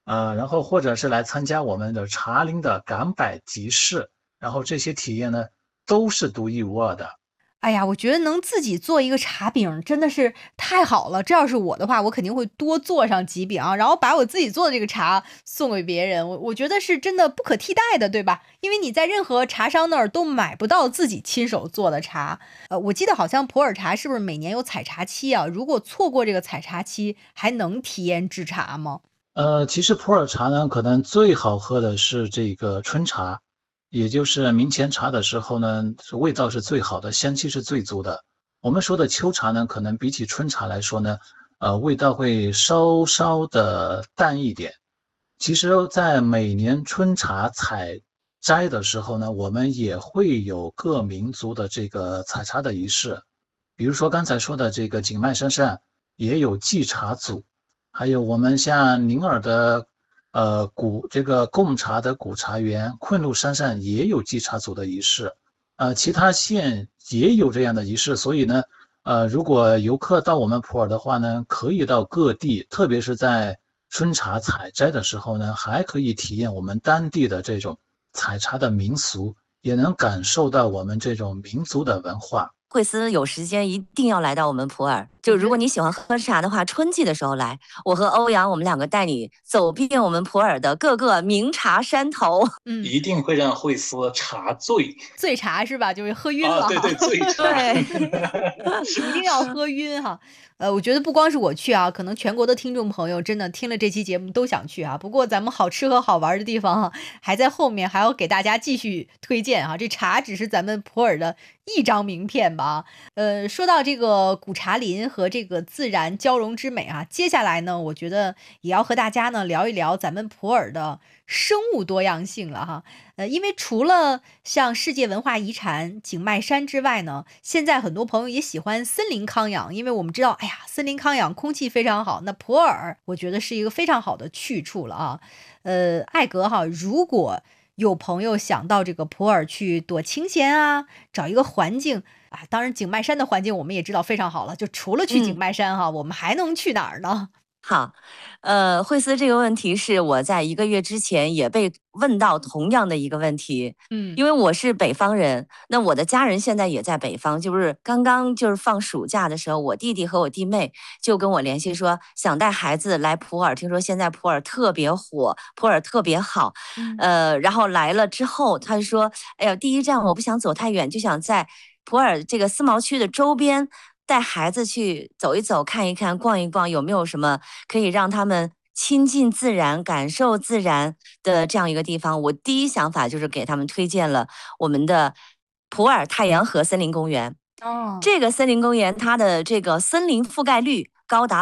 然后或者是来参加我们的茶林的赶百集市，然后这些体验呢都是独一无二的。 哎呀，我觉得能自己做一个茶饼真的是太好了。这要是我的话，我肯定会多做上几饼啊，然后把我自己做的这个茶送给别人。我觉得是真的不可替代的，对吧？因为你在任何茶商那儿都买不到自己亲手做的茶。我记得好像普洱茶是不是每年有采茶期啊？如果错过这个采茶期，还能体验制茶吗？ 其实普洱茶呢，可能最好喝的是这个春茶，也就是明前茶的时候呢，味道是最好的，香气是最足的。我们说的秋茶呢，可能比起春茶来说呢，味道会稍稍的淡一点。其实，在每年春茶采摘的时候呢，我们也会有各民族的这个采茶的仪式，比如说刚才说的这个景迈山上也有祭茶组。还有我们像宁洱的这个贡茶的古茶园，昆仑山上也有祭茶组的仪式，其他县也有这样的仪式，所以呢，如果游客到我们普洱的话呢，可以到各地，特别是在春茶采摘的时候呢，还可以体验我们当地的这种采茶的民俗，也能感受到我们这种民族的文化。 惠斯有时间一定要来到我们普洱。就如果你喜欢喝茶的话，春季的时候来，我和欧阳我们两个带你走遍我们普洱的各个名茶山头。 一定会让惠斯茶醉。 醉茶是吧？就是喝晕了哈。 对对，醉茶。 对， 一定要喝晕哈。我觉得不光是我去啊，可能全国的听众朋友真的听了这期节目都想去啊。不过咱们好吃和好玩的地方哈，还在后面，还要给大家继续推荐啊。这茶只是咱们普洱的一张名片吧。说到这个古茶林和这个自然交融之美啊，接下来呢，我觉得也要和大家呢聊一聊咱们普洱的生物多样性了哈。因为除了像世界文化遗产景迈山之外呢，现在很多朋友也喜欢森林康养，因为我们知道，哎呀，森林康养空气非常好，那普洱我觉得是一个非常好的去处了啊。艾格哈，如果有朋友想到这个普洱去躲清闲啊，找一个环境啊，当然景迈山的环境我们也知道非常好了，就除了去景迈山哈，我们还能去哪儿呢？ 好，惠斯这个问题是我在1个月之前也被问到同样的一个问题。因为我是北方人，那我的家人现在也在北方，就是刚刚就是放暑假的时候，我弟弟和我弟妹就跟我联系说，想带孩子来普洱，听说现在普洱特别火，普洱特别好。然后来了之后，他就说，哎呀，第一站我不想走太远，就想在普洱这个思茅区的周边。带孩子去走一走、看一看、逛一逛，有没有什么可以让他们亲近自然、感受自然的这样一个地方？我第一想法就是给他们推荐了我们的普洱太阳河森林公园。这个森林公园它的这个森林覆盖率高达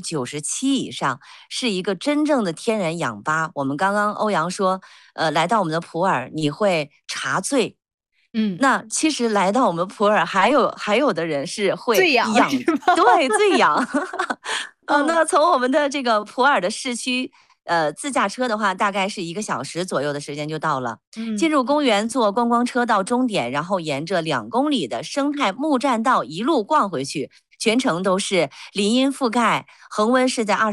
97%以上，是一个真正的天然氧吧。我们刚刚欧阳说，来到我们的普洱你会茶醉。那其实来到我们普洱，还有的人是会醉氧是吗？ 对，醉氧。那从我们的这个普洱的市区，自驾车的话，大概是1个小时左右的时间就到了。进入公园，坐观光车到终点，然后沿着2公里的生态木栈道一路逛回去。全程都是林荫覆盖，恒温是在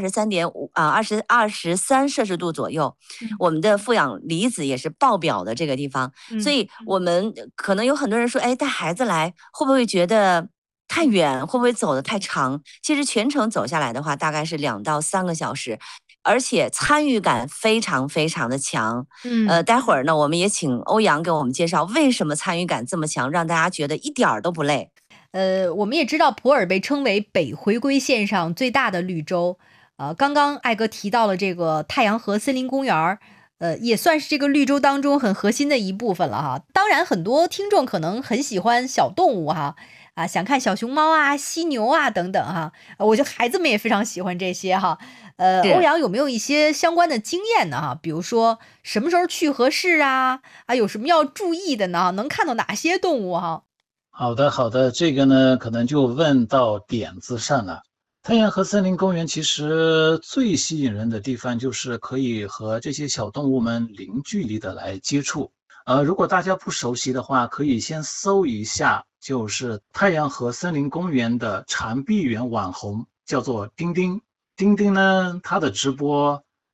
23摄氏度左右。我们的负氧离子也是爆表的这个地方，所以我们可能有很多人说，哎，带孩子来会不会觉得太远？会不会走得太长？其实全程走下来的话，大概是2到3个小时。而且参与感非常非常的强。待会儿呢，我们也请欧阳给我们介绍为什么参与感这么强，让大家觉得一点儿都不累。 我们也知道普洱被称为北回归线上最大的绿洲。刚刚艾哥提到了这个太阳河森林公园，也算是这个绿洲当中很核心的一部分了哈。当然，很多听众可能很喜欢小动物哈，想看小熊猫啊、犀牛啊等等哈。我觉得孩子们也非常喜欢这些哈。欧阳有没有一些相关的经验呢？哈，比如说什么时候去合适啊？有什么要注意的呢？能看到哪些动物哈？ 好的，好的，这个呢，可能就问到点子上了。太阳河森林公园其实最吸引人的地方就是可以和这些小动物们零距离的来接触。如果大家不熟悉的话，可以先搜一下，就是太阳河森林公园的长臂猿网红，叫做丁丁。丁丁呢，它的直播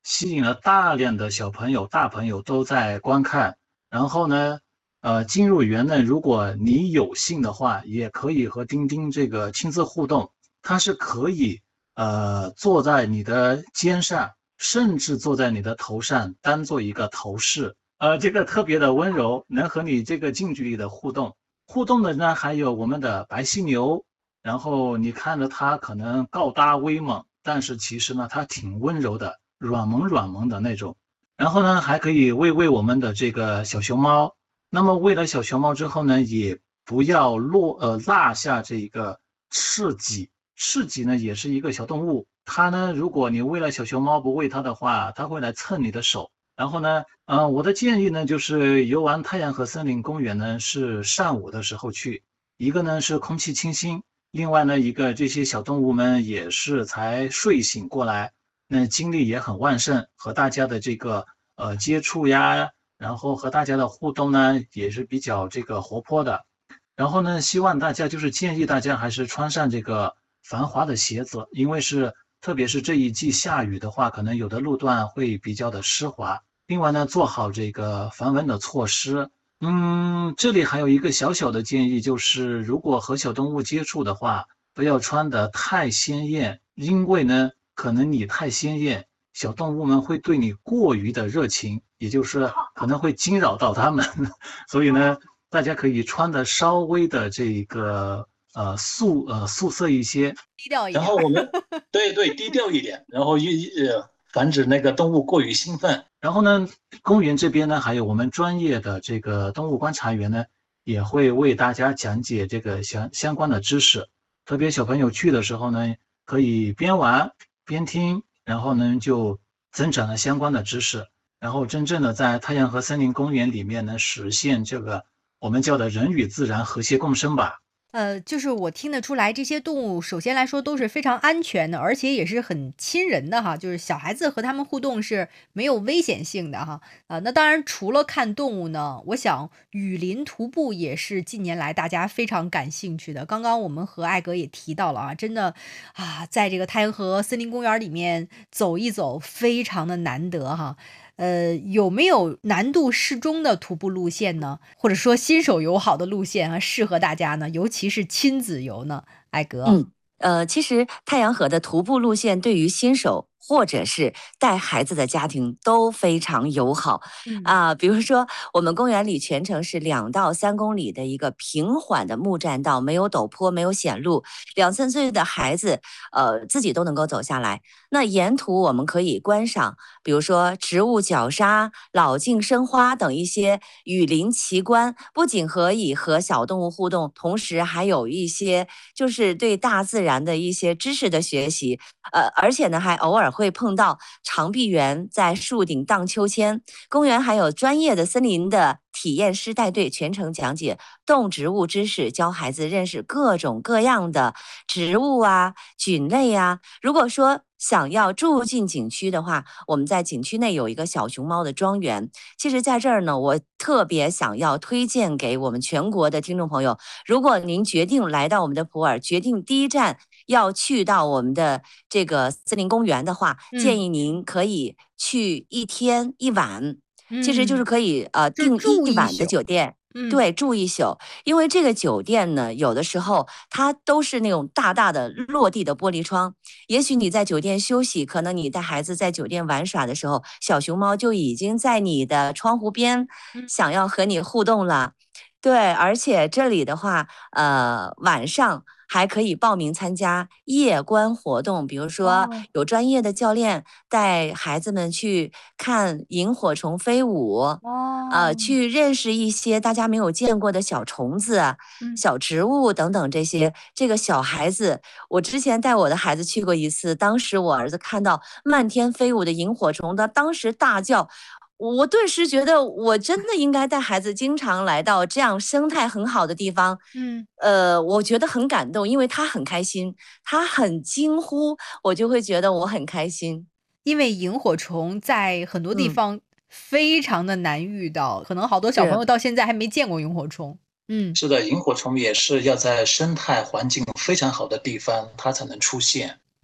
吸引了大量的小朋友、大朋友都在观看。然后呢，进入园呢，如果你有幸的话，也可以和丁丁这个亲自互动。它是可以坐在你的肩上，甚至坐在你的头上，当做一个头饰。这个特别的温柔，能和你这个近距离的互动。互动的呢，还有我们的白犀牛。然后你看着它可能高大威猛，但是其实呢，它挺温柔的，软萌软萌的那种。然后呢，还可以喂我们的这个小熊猫。那么喂了小熊猫之后呢，也不要落下这个赤脊。赤脊呢也是一个小动物，它呢，如果你喂了小熊猫不喂它的话，它会来蹭你的手。然后呢，我的建议呢就是游玩太阳河森林公园呢是上午的时候去，一个呢是空气清新，另外呢一个这些小动物们也是才睡醒过来，那精力也很旺盛，和大家的这个接触呀，然后和大家的互动呢也是比较这个活泼的。然后呢，希望大家就是建议大家还是穿上这个防滑的鞋子，因为特别是这一季下雨的话，可能有的路段会比较的湿滑。另外呢，做好这个防蚊的措施。这里还有一个小小的建议，就是如果和小动物接触的话，不要穿得太鲜艳，因为呢，可能你太鲜艳，小动物们会对你过于的热情，也就是可能会惊扰到它们。所以呢，大家可以穿的稍微的这个素色一些， 低调一点。 然后我们对低调一点，然后防止那个动物过于兴奋。然后呢，公园这边呢，还有我们专业的这个动物观察员呢，也会为大家讲解这个相关的知识。特别小朋友去的时候呢，可以边玩边听，然后呢就增长了相关的知识，然后真正的在太阳河森林公园里面呢，实现这个我们叫的人与自然和谐共生吧。 就是我听得出来，这些动物首先来说都是非常安全的，而且也是很亲人的哈，就是小孩子和他们互动是没有危险性的哈。那当然除了看动物呢，我想雨林徒步也是近年来大家非常感兴趣的。刚刚我们和艾格也提到了啊，真的在这个太阳河森林公园里面走一走，非常的难得哈。有没有难度适中的徒步路线呢？或者说新手友好的路线啊，适合大家呢？尤其是亲子游呢？艾格。 其实太阳河的徒步路线对于新手或者是带孩子的家庭都非常友好。比如说我们公园里全程是2到3公里的一个平缓的木栈道，没有陡坡，没有险路，2、3岁的孩子自己都能够走下来。那沿途我们可以观赏，比如说植物角鲨、老茎生花等一些雨林奇观，不仅可以和小动物互动，同时还有一些就是对大自然的一些知识的学习。而且呢，还偶尔会碰到长臂猿在树顶荡秋千。公园还有专业的森林的体验师带队，全程讲解动植物知识，教孩子认识各种各样的植物啊、菌类啊。如果说想要住进景区的话，我们在景区内有一个小熊猫的庄园。其实在这儿呢，我特别想要推荐给我们全国的听众朋友，如果您决定来到我们的普洱，决定第一站要去到我们的这个森林公园的话，建议您可以去1天1晚，其实就是可以订1晚的酒店。对，住1宿。因为这个酒店呢，有的时候它都是那种大大的落地的玻璃窗，也许你在酒店休息，可能你带孩子在酒店玩耍的时候，小熊猫就已经在你的窗户边想要和你互动了。对，而且这里的话，晚上还可以报名参加夜观活动，比如说有专业的教练带孩子们去看萤火虫飞舞，去认识一些大家没有见过的小虫子、小植物等等这些。这个小孩子，我之前带我的孩子去过一次，当时我儿子看到漫天飞舞的萤火虫，他当时大叫。我顿时觉得，我真的应该带孩子经常来到这样生态很好的地方。我觉得很感动，因为他很开心，他很惊呼，我就会觉得我很开心。 因为萤火虫在很多地方非常的难遇到，可能好多小朋友到现在还没见过萤火虫。 是的，萤火虫也是要在生态环境非常好的地方它才能出现。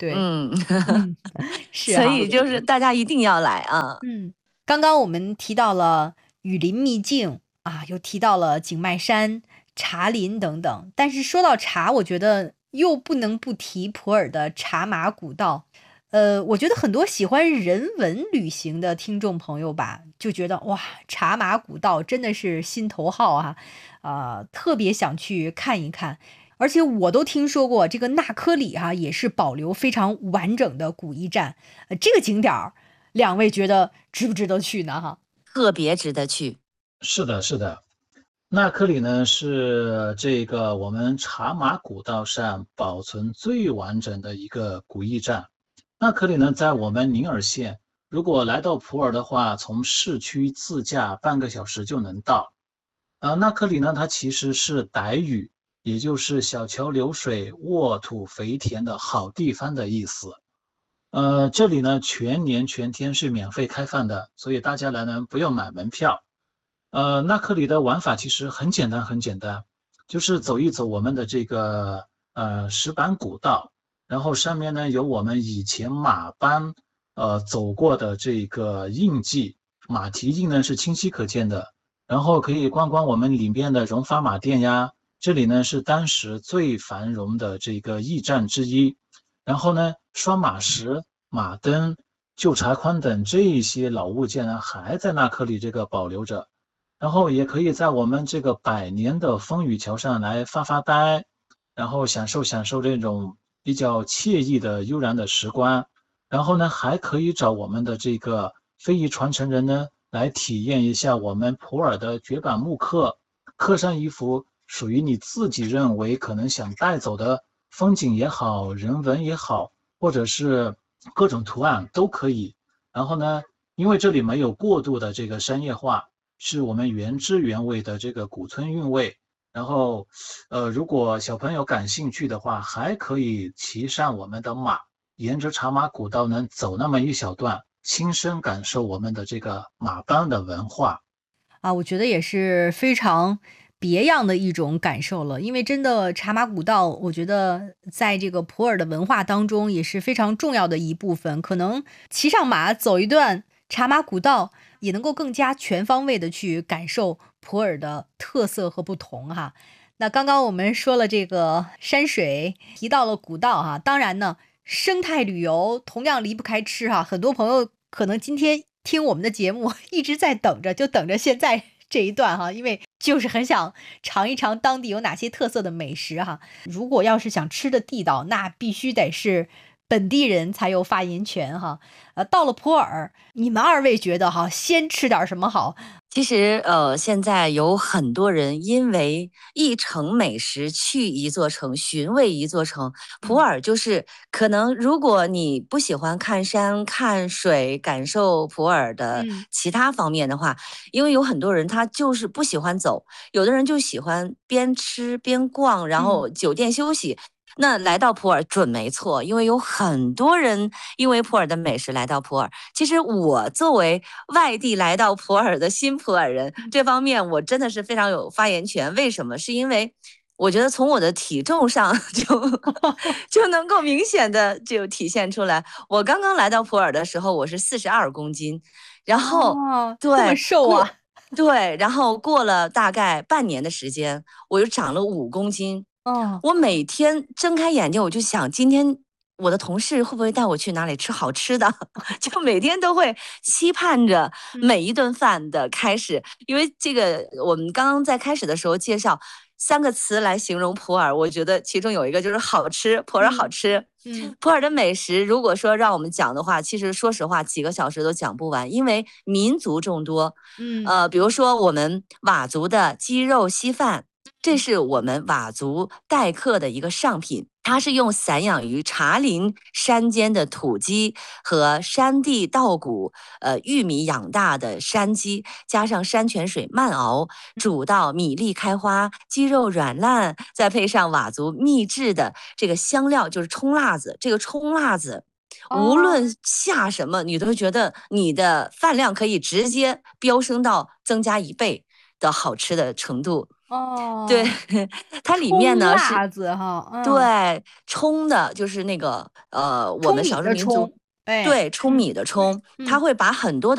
对，是所以就是大家一定要来啊。 刚刚我们提到了雨林秘境啊，又提到了景迈山、茶林等等，但是说到茶，我觉得又不能不提普洱的茶马古道。我觉得很多喜欢人文旅行的听众朋友吧，就觉得哇，茶马古道真的是心头好啊，特别想去看一看。而且我都听说过这个纳科里也是保留非常完整的古驿站，这个景点儿，两位觉得值不值得去呢？ 特别值得去。 是的，是的。纳科里呢是这个我们茶马古道上保存最完整的一个古驿站。纳科里呢在我们宁洱县，如果来到普洱的话，从市区自驾半个小时就能到。纳科里呢它其实是傣语，也就是小桥流水、沃土肥田的好地方的意思。这里呢全年全天是免费开放的，所以大家来呢不用买门票。纳科里的玩法其实很简单，很简单，就是走一走我们的这个石板古道，然后上面呢有我们以前马班走过的这个印记，马蹄印呢是清晰可见的。然后可以逛逛我们里面的荣发马店呀，这里呢是当时最繁荣的这个驿站之一。然后呢，双马石、马灯、旧茶筐等这些老物件呢还在纳科里这个保留着。然后也可以在我们这个百年的风雨桥上来发发呆，然后享受这种比较惬意的悠然的时光。然后呢，还可以找我们的这个非遗传承人呢来体验一下我们普洱的绝版木刻，刻上一幅属于你自己认为可能想带走的风景也好，人文也好，或者是各种图案都可以。然后呢，因为这里没有过度的这个商业化，是我们原汁原味的这个古村韵味。然后如果小朋友感兴趣的话，还可以骑上我们的马，沿着茶马古道呢走那么一小段，亲身感受我们的这个马帮的文化我觉得也是非常别样的一种感受了。因为真的茶马古道，我觉得在这个普洱的文化当中也是非常重要的一部分。可能骑上马走一段茶马古道，也能够更加全方位的去感受普洱的特色和不同那刚刚我们说了这个山水，提到了古道当然呢，生态旅游同样离不开吃很多朋友可能今天听我们的节目一直在等着，就等着现在这一段因为就是很想尝一尝当地有哪些特色的美食如果要是想吃的地道，那必须得是本地人才有发言权到了普洱，你们二位觉得先吃点什么好？ 其实现在有很多人因为一城美食去一座城，寻味一座城。普洱就是可能，如果你不喜欢看山看水，感受普洱的其他方面的话，因为有很多人他就是不喜欢走，有的人就喜欢边吃边逛，然后酒店休息。那来到普洱准没错，因为有很多人因为普洱的美食来到普洱。其实我作为外地来到普洱的新普洱人，这方面我真的是非常有发言权。为什么？是因为我觉得从我的体重上就能够明显的就体现出来。我刚刚来到普洱的时候，我是42公斤，然后对， 这么瘦对，然后过了大概半年的时间，我又长了5公斤。我每天睁开眼睛，我就想今天我的同事会不会带我去哪里吃好吃的，就每天都会期盼着每一顿饭的开始。因为这个我们刚刚在开始的时候介绍3个词来形容普洱，我觉得其中有一个就是好吃，普洱好吃。普洱的美食如果说让我们讲的话，其实说实话几个小时都讲不完，因为民族众多。比如说我们佤族的鸡肉稀饭，这是我们佤族待客的一个上品，它是用散养于茶林山间的土鸡和山地稻谷玉米养大的山鸡，加上山泉水慢熬，煮到米粒开花，鸡肉软烂，再配上佤族秘制的这个香料，就是冲辣子。这个冲辣子无论下什么，你都觉得你的饭量可以直接飙升到增加1倍的好吃的程度。 哦， 对，它里面呢是辣子哈， 对冲的，就是那个我们少数民族冲米的冲， 对冲米的冲，它会把很多的。